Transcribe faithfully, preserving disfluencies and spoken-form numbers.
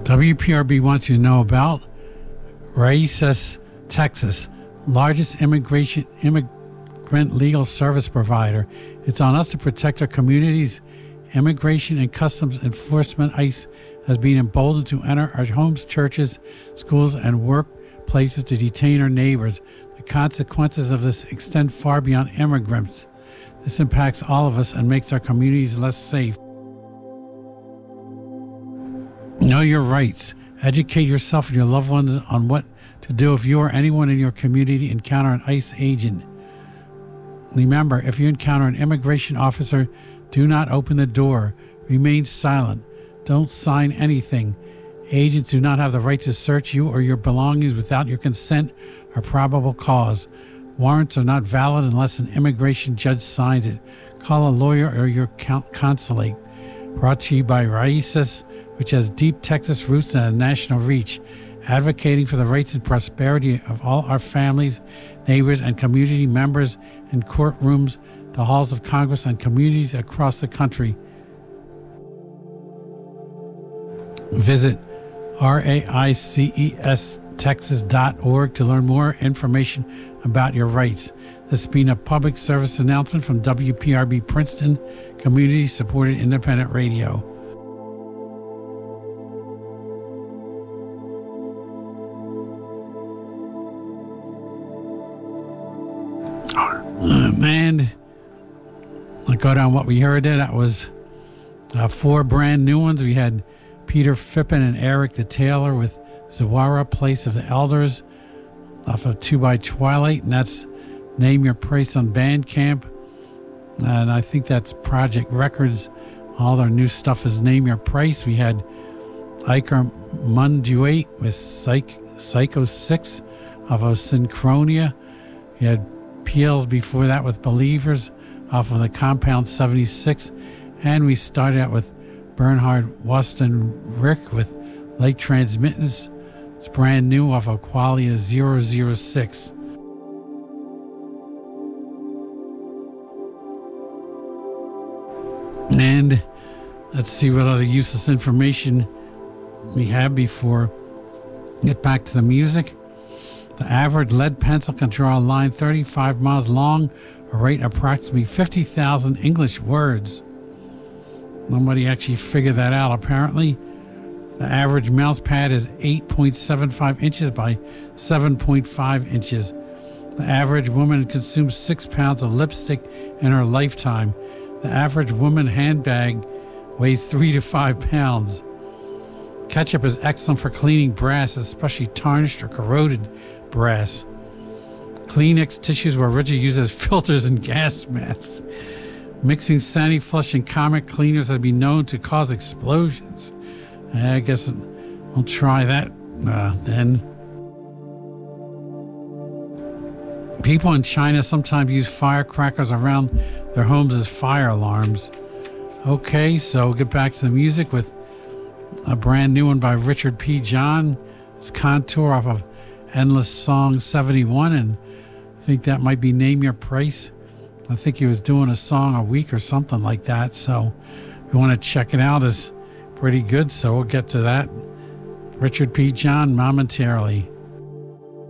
W P R B wants you to know about Raíces, Texas, largest immigration immigrant legal service provider. It's on us to protect our communities. Immigration and Customs Enforcement ICE has been emboldened to enter our homes, churches, schools, and workplaces to detain our neighbors. The consequences of this extend far beyond immigrants. This impacts all of us and makes our communities less safe. Know your rights. Educate yourself and your loved ones on what to do if you or anyone in your community encounter an ICE agent. Remember, if you encounter an immigration officer, do not open the door. Remain silent. Don't sign anything. Agents do not have the right to search you or your belongings without your consent or probable cause. Warrants are not valid unless an immigration judge signs it. Call a lawyer or your consulate. Brought to you by Raíces, which has deep Texas roots and a national reach, advocating for the rights and prosperity of all our families, neighbors, and community members in courtrooms, the halls of Congress, and communities across the country. Visit raices texas dot org to learn more information about your rights. This has been a public service announcement from W P R B Princeton, community-supported independent radio. And I go down what we heard there. That was uh, four brand new ones. We had Peter Fippen and Eric the Taylor with Zawara, Place of the Elders, off of two by Twilight, and that's Name Your Price on Bandcamp. And I think that's Project Records. All their new stuff is Name Your Price. We had Iker Munduate with Psych, Psycho six off of Synchronia. We had P Ls before that with Believers off of the Compound seventy-six. And we started out with Bernhard Waston Rick with Light Transmittance. It's brand new off of Qualia zero zero six. And let's see what other useless information we have before we get back to the music. The average lead pencil can draw a line thirty-five miles long or write approximately fifty thousand English words. Nobody actually figured that out, apparently. The average mouse pad is eight point seven five inches by seven point five inches. The average woman consumes six pounds of lipstick in her lifetime. The average woman handbag weighs three to five pounds. Ketchup is excellent for cleaning brass, especially tarnished or corroded brass. Kleenex tissues were originally used as filters and gas masks. Mixing Sandy Flush and Comet cleaners have been known to cause explosions. I guess we'll try that uh, then. People in China sometimes use firecrackers around their homes as fire alarms. Okay, so we'll get back to the music with a brand new one by Richard P. John. It's Contour off of Endless Song seventy-one, and I think that might be Name Your Price. I think he was doing a song a week or something like that, so if you want to check it out, it's pretty good, so we'll get to that. Richard P. John momentarily.